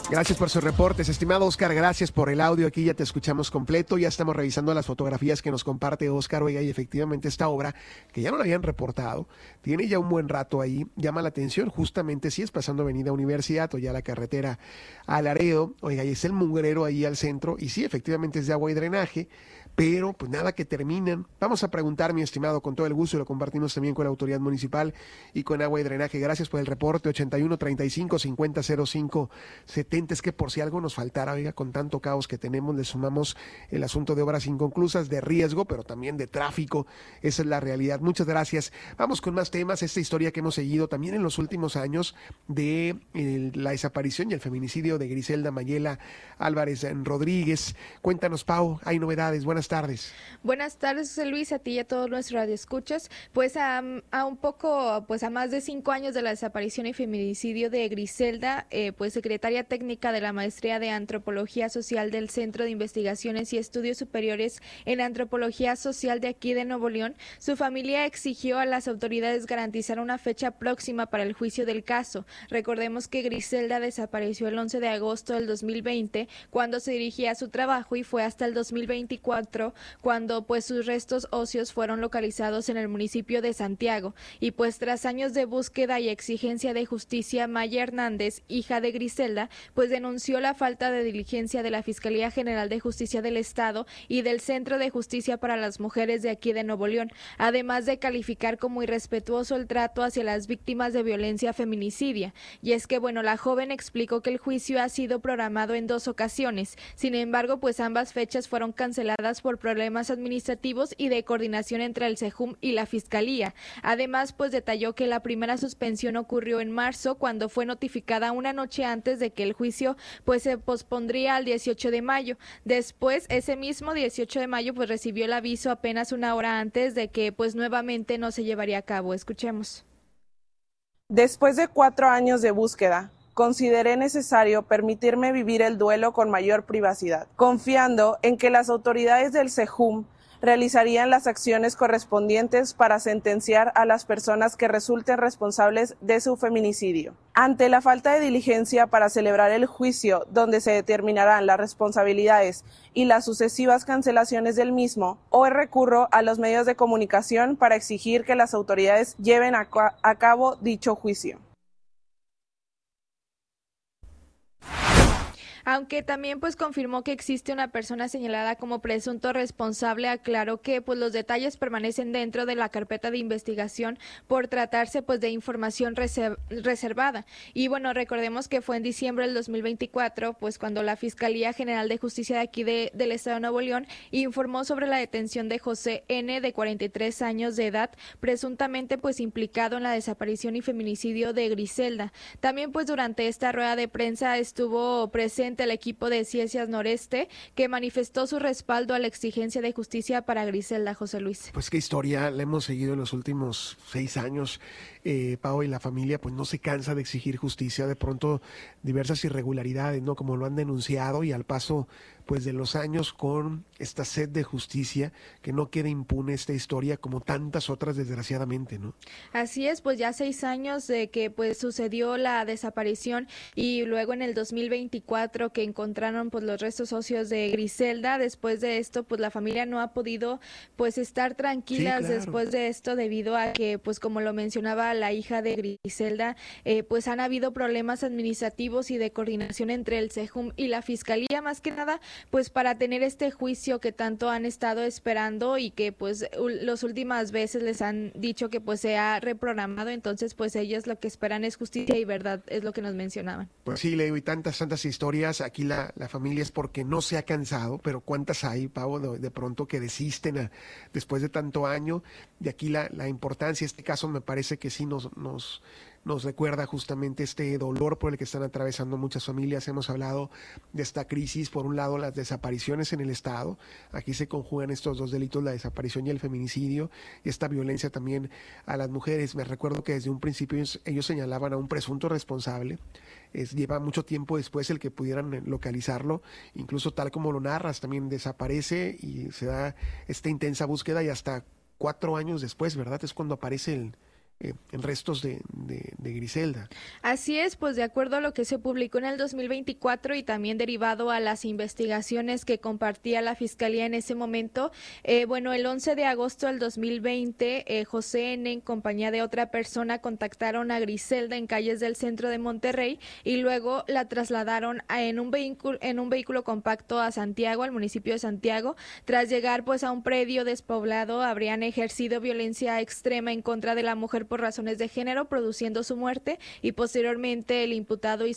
Gracias por sus reportes, estimado Oscar, gracias por el audio, aquí ya te escuchamos completo, ya estamos revisando las fotografías que nos comparte Oscar, oiga, y efectivamente esta obra, que ya no la habían reportado, tiene ya un buen rato ahí, llama la atención, justamente si es pasando Avenida Universidad o ya la carretera a Laredo, oiga, y es el mugrero ahí al centro, y sí, efectivamente es de agua y drenaje, pero pues nada que terminan. Vamos a preguntar, mi estimado, con todo el gusto, y lo compartimos también con la autoridad municipal y con agua y drenaje. Gracias por el reporte, 81 35 50 05 70. Es que por si algo nos faltara, oiga, con tanto caos que tenemos, le sumamos el asunto de obras inconclusas, de riesgo, pero también de tráfico. Esa es la realidad. Muchas gracias. Vamos con más temas. Esta historia que hemos seguido también en los últimos años de la desaparición y el feminicidio de Griselda Mayela Álvarez Rodríguez. Cuéntanos, Pau, hay novedades. Buenas tardes. Buenas tardes, José Luis, a ti y a todos nuestros radioescuchas. Pues a un poco, pues a más de 5 años de la desaparición y feminicidio de Griselda, pues secretaria técnica de la Maestría de Antropología Social del Centro de Investigaciones y Estudios Superiores en Antropología Social de aquí de Nuevo León, su familia exigió a las autoridades garantizar una fecha próxima para el juicio del caso. Recordemos que Griselda desapareció el 11 de agosto del 2020 cuando se dirigía a su trabajo y fue hasta el 2024 cuando pues sus restos óseos fueron localizados en el municipio de Santiago. Y pues tras años de búsqueda y exigencia de justicia, Maya Hernández, hija de Griselda, pues denunció la falta de diligencia de la Fiscalía General de Justicia del Estado y del Centro de Justicia para las Mujeres de aquí de Nuevo León, además de calificar como irrespetuoso el trato hacia las víctimas de violencia feminicidia. Y es que bueno, la joven explicó que el juicio ha sido programado en 2 ocasiones, sin embargo pues ambas fechas fueron canceladas por problemas administrativos y de coordinación entre el CEJUM y la Fiscalía. Además, pues detalló que la primera suspensión ocurrió en marzo, cuando fue notificada una noche antes de que el juicio pues se pospondría al 18 de mayo. Después, ese mismo 18 de mayo, pues recibió el aviso apenas una hora antes de que pues nuevamente no se llevaría a cabo. Escuchemos. Después de 4 años de búsqueda, consideré necesario permitirme vivir el duelo con mayor privacidad, confiando en que las autoridades del CEJUM realizarían las acciones correspondientes para sentenciar a las personas que resulten responsables de su feminicidio. Ante la falta de diligencia para celebrar el juicio, donde se determinarán las responsabilidades y las sucesivas cancelaciones del mismo, hoy recurro a los medios de comunicación para exigir que las autoridades lleven a cabo dicho juicio. Aunque también pues confirmó que existe una persona señalada como presunto responsable, aclaró que pues los detalles permanecen dentro de la carpeta de investigación por tratarse pues de información reservada. Y bueno, recordemos que fue en diciembre del 2024 pues cuando la Fiscalía General de Justicia de aquí del Estado de Nuevo León informó sobre la detención de José N., de 43 años de edad, presuntamente pues implicado en la desaparición y feminicidio de Griselda. También pues durante esta rueda de prensa estuvo presente el equipo de Ciencias Noreste, que manifestó su respaldo a la exigencia de justicia para Griselda. José Luis. Pues qué historia, la hemos seguido en los últimos 6 años. Pau, y la familia pues no se cansa de exigir justicia, de pronto diversas irregularidades, ¿no? Como lo han denunciado, y al paso pues de los años con esta sed de justicia, que no quede impune esta historia como tantas otras desgraciadamente, ¿no? Así es, pues ya 6 años de que pues sucedió la desaparición y luego en el 2024 que encontraron pues los restos óseos de Griselda. Después de esto pues la familia no ha podido pues estar tranquilas, sí, claro, después de esto, debido a que pues como lo mencionaba la hija de Griselda, pues han habido problemas administrativos y de coordinación entre el CEJUM y la Fiscalía, más que nada pues para tener este juicio que tanto han estado esperando y que pues las últimas veces les han dicho que pues se ha reprogramado. Entonces pues ellos lo que esperan es justicia y verdad, es lo que nos mencionaban. Pues sí, Leo, y tantas historias. Aquí la familia es porque no se ha cansado, pero cuántas hay, Pau, de pronto que desisten después de tanto año. De aquí la importancia. Este caso me parece que sí nos recuerda justamente este dolor por el que están atravesando muchas familias. Hemos hablado de esta crisis, por un lado las desapariciones en el Estado, aquí se conjugan estos 2 delitos, la desaparición y el feminicidio, y esta violencia también a las mujeres. Me recuerdo que desde un principio ellos señalaban a un presunto responsable, lleva mucho tiempo después el que pudieran localizarlo, incluso tal como lo narras, también desaparece y se da esta intensa búsqueda, y hasta 4 años después, ¿verdad? Es cuando aparece en restos de Griselda. Así es, pues de acuerdo a lo que se publicó en el 2024 y también derivado a las investigaciones que compartía la Fiscalía en ese momento, bueno, el 11 de agosto del 2020, José N. en compañía de otra persona contactaron a Griselda en calles del centro de Monterrey y luego la trasladaron en un vehículo compacto a Santiago, al municipio de Santiago. Tras llegar pues a un predio despoblado, habrían ejercido violencia extrema en contra de la mujer por razones de género, produciendo su muerte, y posteriormente el imputado